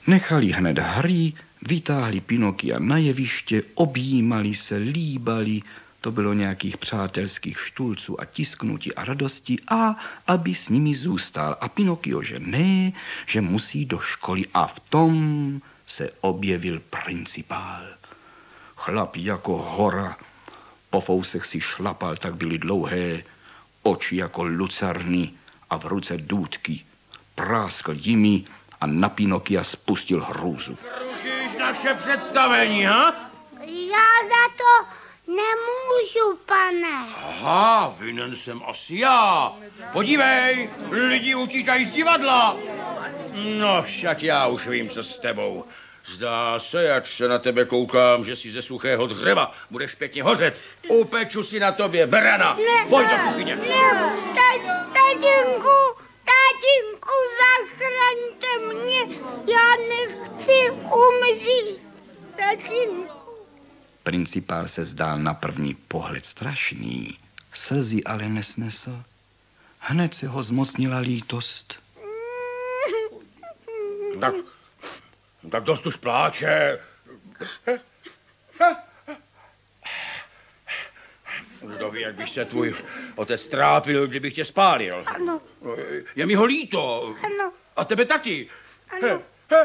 Nechali hned hry, vytáhli Pinokia na jeviště, objímali se, líbali. To bylo nějakých přátelských štulců a tisknutí a radosti a aby s nimi zůstal. A Pinokio, že ne, že musí do školy a v tom se objevil principál. Chlap jako hora, po fousech si šlapal, tak byly dlouhé, oči jako lucerny a v ruce důtky. Práskl jimi a na Pinokia spustil hrůzu. Rušíš naše představení, ha? Já za to nemůžu, pane. Aha, vinen jsem asi já. Podívej, lidi utíkají z divadla. No, však já už vím, co s tebou. Zdá se, jak se na tebe koukám, že si ze suchého dřeva budeš pěkně hořet. Upeču si na tobě berana. Pojď do kuchyně. Tatínku, zachraňte mě. Já nechci umřít. Tatínku. Principál se zdál na první pohled strašný, slzy ale nesnesl. Hned se ho zmocnila lítost. Tak dost už pláče. Kdo ví, jak bych se tvůj otec trápil, kdybych tě spálil. Ano. Je mi ho líto. Ano. A tebe taky. Ano.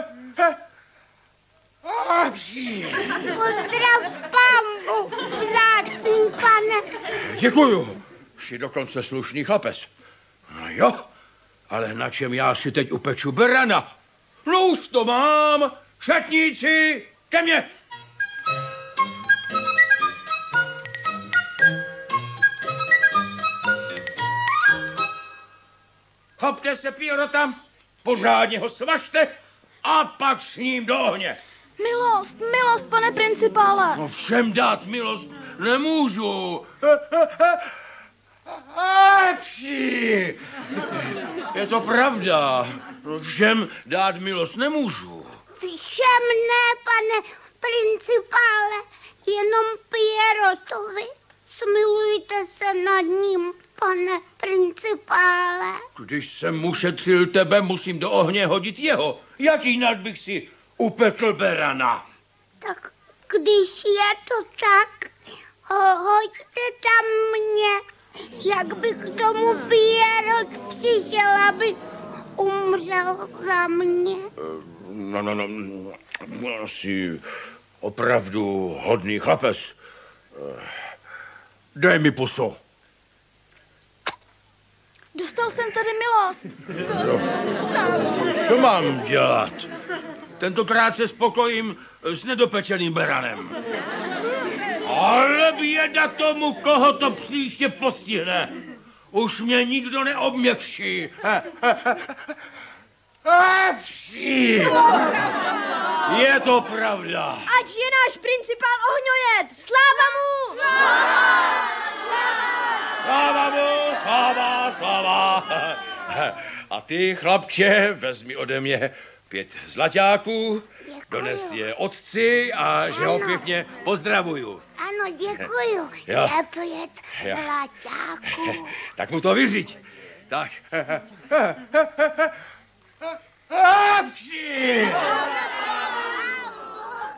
Pozdrav pambu, vzácný pane. Děkuju. Jsi dokonce slušný chlapec. No jo, ale na čem já si teď upeču berana? No už to mám. Šatníci, ke mně. Chopte se, Pierrota, pořádně ho svažte a pak s ním do ohně. Milost, pane principále. No všem dát milost nemůžu. Pší. Je to pravda. No všem dát milost nemůžu. Všem ne, pane principále, jenom Pierrotovi. Smilujte se nad ním, pane principále. Když jsem ušetřil tebe, musím do ohně hodit jeho. Jak jinak bych si upekl berana? Tak když je to tak, hoďte tam mě, jak by k tomu Pierrot přišel, aby umřel za mě. No, jsi opravdu hodný chlapec. Dej mi pusu. Dostal jsem tady milost. Co mám dělat? Tentokrát se spokojím s nedopečeným beranem. Ale běda tomu, koho to příště postihne. Už mě nikdo neobměkší. Je to pravda. Ať je náš principál ohňojet. Sláva mu! Sláva mu, sláva. A ty, chlapče, vezmi ode mě 5 zlaťáků, dones je otci a že ho pěkně pozdravuju. Ano, děkuju. Je 5 zlaťáků. Tak mu to vyřiď. Tak.